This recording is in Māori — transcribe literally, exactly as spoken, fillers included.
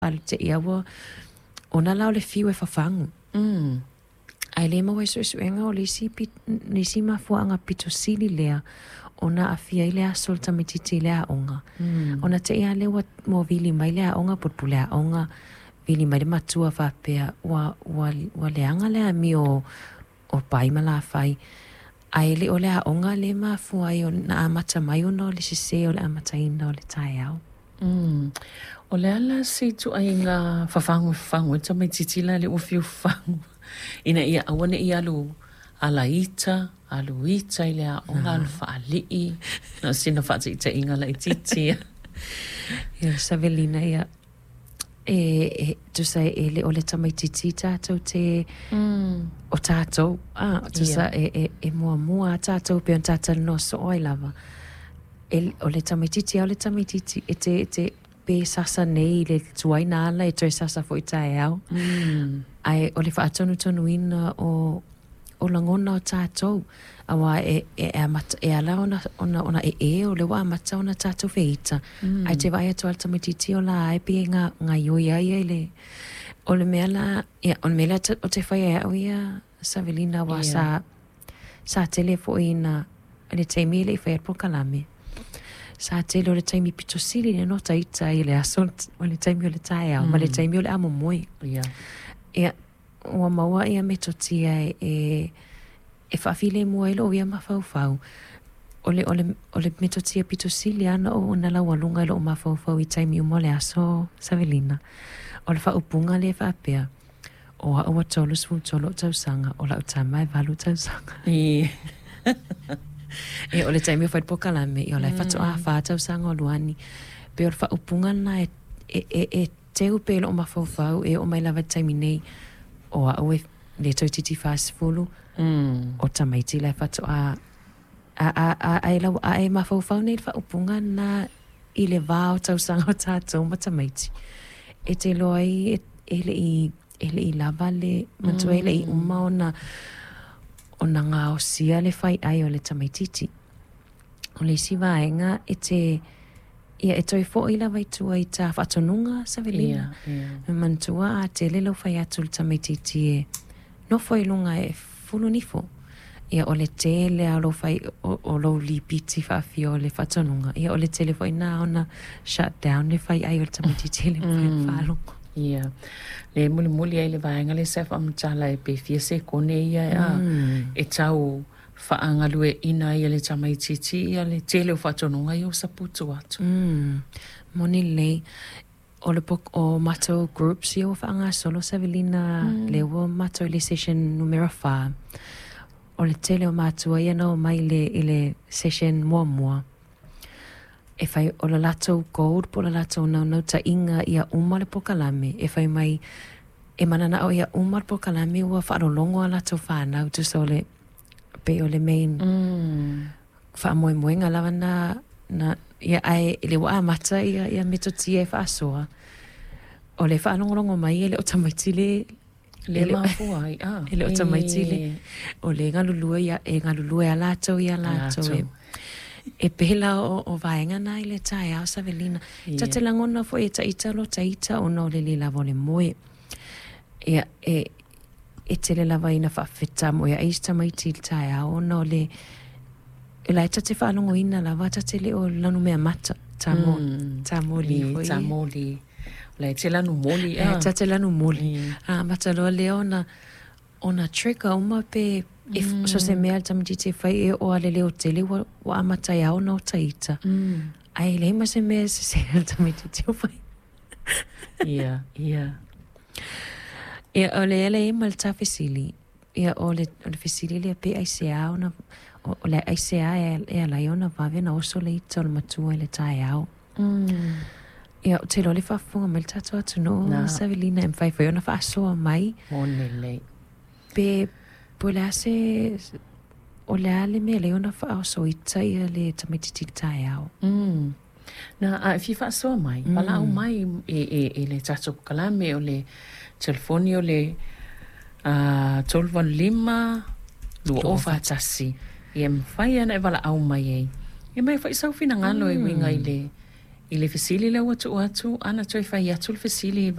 al te ia wa ona la le fiu e fafangu. Mm. Ai le mo eso eso enga o le si pit ni si mafuanga pitosili lea ona afia ile a solta mititi lea onga. Mm. Ona te ia le wa mo vili mai lea onga potpulea onga vili mai le matua whapea wa, wa, wa leanga lea mi o, o paima la fai. Ai le o lea onga le mafua i o na amata mai ono le sise o le amata ina o le tai au. Mm. O le ala si tu ai ngā whawhangu whawhangu, ta mai titila le uwhiu whawhangu. Ina ia awane i alu ala ita, alu ita i lea o ngā alu whaalii. Nā sina whaata ita inga la i titia. Ia, Savelina ia, e, e, tu sa e le o le tamai titi tātou te, Mm. o tātou, ah, tu sa e, e, e mua mua tātou pe on tātou no so oi lava. E, o le tamai titi, o le tamai titi, e te, e te, pe sasa nei le tuai nāla e toi sasa fo i tae au. Mm. Ai o le whaatonu tonu ina o, o langona o tātou. Awa e, e, e, amata, e ala ona, ona, ona e e o le wa amata ona tātou feita. Mm. Ai te vai atu alta matiti o la ai pi ngā, ngā ioi ai ai le. O le mea la, ia, o le mea la ta, o te whai au ia Savelina wa Ia. sa, sa tele fo ina, le teimi le i whai atpo kalame. Sa tele o le taimi pitosili le nota ita i le asont, o le taimi o le tae au, ma le taimi o le amo moi. Ia. Ia, ua maua ia me totia e, e, e whawhile mua ilo o ia mawhauwhau. O le, o le, o le me totia pitosili ana o ona la walunga ilo o mawhauwhau i taimi umo le aso Savelina. O le whaupunga le whapea. O a ua tolu svu tolu o tausanga, o la utama e valu tausanga. I. E o le taimi o whait pokalame, i o lai whatu a whātau sanga o luani. Pe o le whaupunga na e, e, e, e teu pe lo o mawhauwhau, e o mai lava taimi nei, o a ue le tau titi whāsifulu, Mm. o tamaiti lai whatu a, a, a, a, a, e lau a e mawhauwhau nei le whaupunga na i le vā o tau sanga o tātou ma tamaiti. E te loa i, e, e le i, e le i lava le, mantua e le i uma o na, o na ngā o sia le whai ai o le tamaititi. O le si vaenga e te, ia e toi fo i la vai tua i tā whatonunga Savelina. Ia. Ia. Me mantua a te le lau whai atu le tamaititi e no fo i lunga e fulu nifo. Ia o le tele a lo whai o, o lo li piti whaafi o le whatonunga. Ia o le tele fo i nā ona shut down le whai ai o le tamaititi le whai whalongo. Ia. Le muli muli ai le vaenga le sefa amtala e pe fia se kone ia e a. Mm. E tau whaangalu e ina ia le tamaititi ia le tele o whatonunga i o saputu atu. Mm. Moni lei. O le pok o mato groups i o whaanga solo Savelina Mm. le o mato le session numero wha. O le tele o matua ia no mai le i le session mua mua. E whai o la lato gold po la lato nau nau ta inga ia uma le pokalame. E whai mai e manana o ia uma le pokalame ua whaarolongo a lato whanau tu so le pe o le main Mm. whaamoe moenga lawa na, na ia ai le wa amata ia, ia metotia e whaasoa. O le whaalongolongo mai e le o tamaiti le Le Ele- mafua ai. Ah. ele o tamaiti le o le ngalulua ia e ngalulua a lato ia lato e, e pela o, o vaenga na i le tae au Savelina. Ia. Ta te langona fo e ta ita lo ta ita o no le le lava o le moe. Ia e e te le lava ina whawhita mo ia eista mai ti le tae au o no le e lai ta te whaanongo ina lava ta te le o lanu mea mata ta mo Mm. ta mo li Li, fo ta i. moli. Le te lanu moli. E ta te lanu moli. Mm. Ah, mata loa le ona ona trigger uma pe if Mm. so se mea tamiti te whai e o ale leo tele wa, wa amata iau no taita. Mm. Ai le ma se mea se se tamiti te whai. Ia. Ia. Ia o le ele e mal ta fesili. Ia o le, o le fesili le pe ai se au na o, o le ai se a e, e ala iona vave na oso le ita o le matua e le tae au. Mm. Ia o te lo le whafunga mal tato atu no Na. Savelina em whai whai ona whaasoa mai. Mone le. Pe po le ase o le ale me le ona wha so ita ia le tamititi tae au. Mm. Na a fi fa so mai. Mm. Pala au mai e e e le tato kalame o le telefoni o le a tolvan lima lu Lu o ofa fa tasi. E m fai ana e wala au mai e. E mai fai sau fina ngalo e winga i le I le fesili le ua tu atu, ana toi fai atu le fesili